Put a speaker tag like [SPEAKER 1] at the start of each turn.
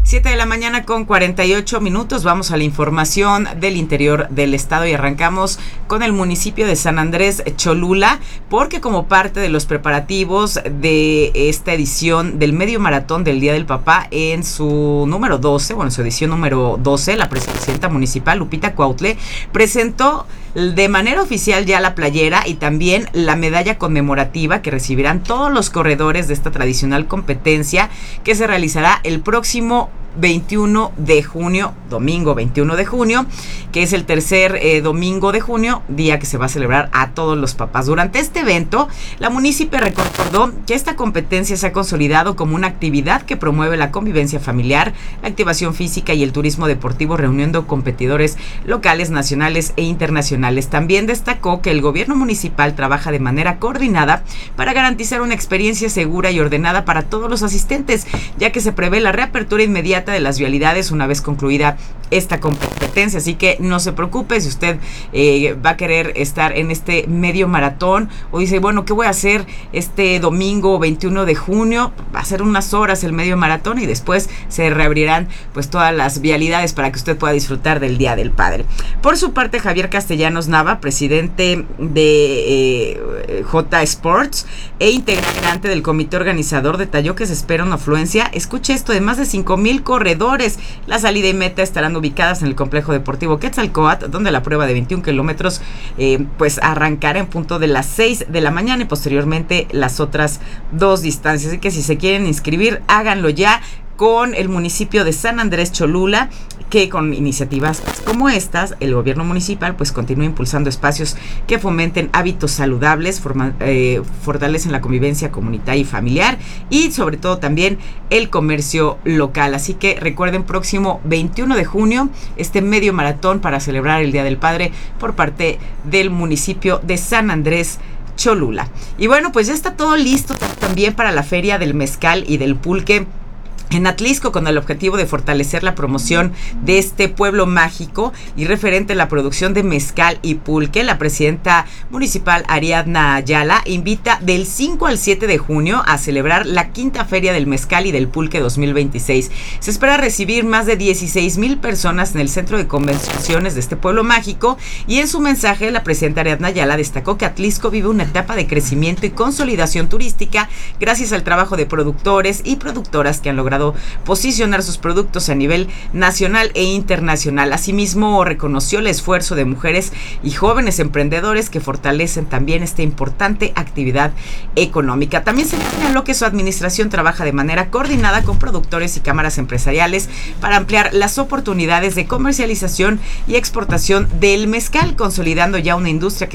[SPEAKER 1] 7 de la mañana con 48 minutos. Vamos a la información del interior del estado y arrancamos con el municipio de San Andrés Cholula, porque como parte de los preparativos de esta edición del medio maratón del Día del Papá, en su número 12, bueno, su edición número 12, la presidenta municipal Lupita Cuautle presentó de manera oficial ya la playera y también la medalla conmemorativa que recibirán todos los corredores de esta tradicional competencia que se realizará el próximo 21 de junio, domingo 21 de junio, que es el tercer domingo de junio, día que se va a celebrar a todos los papás. Durante este evento, la municipio recordó que esta competencia se ha consolidado como una actividad que promueve la convivencia familiar, la activación física y el turismo deportivo, reuniendo competidores locales, nacionales e internacionales. También destacó que el gobierno municipal trabaja de manera coordinada para garantizar una experiencia segura y ordenada para todos los asistentes, ya que se prevé la reapertura inmediata de las vialidades una vez concluida esta competencia. Así que no se preocupe si usted va a querer estar en este medio maratón o dice, bueno, ¿qué voy a hacer este domingo 21 de junio? Va a ser unas horas el medio maratón y después se reabrirán pues todas las vialidades para que usted pueda disfrutar del Día del Padre. Por su parte, Javier Castellanos Nava, presidente de J Sports e integrante del comité organizador, detalló que se espera una afluencia, escuche esto, de más de 5,000 corredores. La salida y meta estarán ubicadas en el complejo deportivo Quetzalcóatl, donde la prueba de 21 kilómetros pues arrancará en punto de las 6 de la mañana y posteriormente las otras dos distancias. Así que si se quieren inscribir, háganlo ya con el municipio de San Andrés Cholula, que con iniciativas como estas, el gobierno municipal pues continúa impulsando espacios que fomenten hábitos saludables, fortalecen la convivencia comunitaria y familiar y sobre todo también el comercio local. Así que recuerden, próximo 21 de junio, este medio maratón para celebrar el Día del Padre por parte del municipio de San Andrés Cholula. Y bueno, pues ya está todo listo también para la Feria del Mezcal y del Pulque en Atlixco, con el objetivo de fortalecer la promoción de este pueblo mágico y referente a la producción de mezcal y pulque. La presidenta municipal Ariadna Ayala invita del 5 al 7 de junio a celebrar la quinta Feria del Mezcal y del Pulque 2026. Se espera recibir más de 16,000 personas en el centro de convenciones de este pueblo mágico, y en su mensaje la presidenta Ariadna Ayala destacó que Atlixco vive una etapa de crecimiento y consolidación turística gracias al trabajo de productores y productoras que han logrado posicionar sus productos a nivel nacional e internacional. Asimismo, reconoció el esfuerzo de mujeres y jóvenes emprendedores que fortalecen también esta importante actividad económica. También se señaló que su administración trabaja de manera coordinada con productores y cámaras empresariales para ampliar las oportunidades de comercialización y exportación del mezcal, consolidando ya una industria que